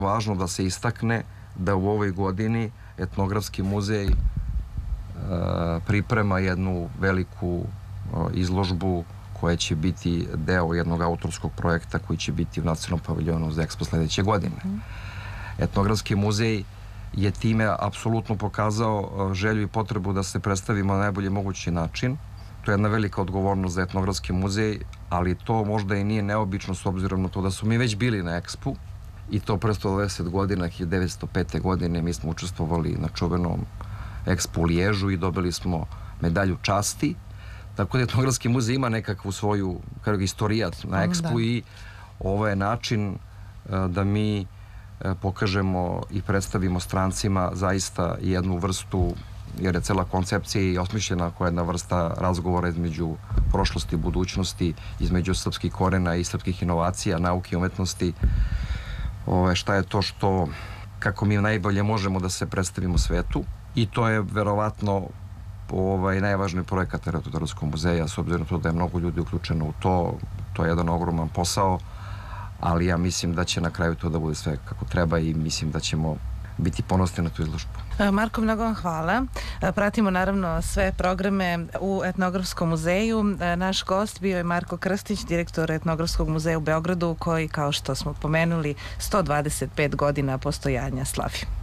Važno da se istakne da u ovoj godini Etnografski muzej priprema jednu veliku izložbu koja će biti deo jednog autorskog projekta koji će biti u Nacionalnom paviljonu za Expo sledeće godine. Etnografski muzej je time apsolutno pokazao želju i potrebu da se predstavimo na najbolji mogući način. To je jedna velika odgovornost za Etnografski muzej, ali to možda i nije neobično s obzirom na to da su mi već bili na Expu i to pre 120 godina, 1905. godine mi smo učestvovali na čuvenom Expu u Liježu i dobili smo medalju časti. Tako da Etnografski muzej ima nekakvu svoju istorijat na Expu i ovo je način da mi pokažemo i predstavimo strancima zaista jednu vrstu, jer je cela koncepcija i osmišljena koja je jedna vrsta razgovora između prošlosti i budućnosti, između srpskih korena i srpskih inovacija, nauke i umetnosti. Šta je to što, kako mi najbolje možemo da se predstavimo svetu i to je verovatno najvažniji projekat Etnografskog muzeja, s obzirom na to da je mnogo ljudi uključeno u to. To je jedan ogroman posao, ali ja mislim da će na kraju to da bude sve kako treba i mislim da ćemo biti ponosni na tu izložbu. Marko, mnogo vam hvala. Pratimo naravno sve programe u Etnografskom muzeju. Naš gost bio je Marko Krstić, direktor Etnografskog muzeja u Beogradu, koji, kao što smo pomenuli, 125 godina postojanja slavi.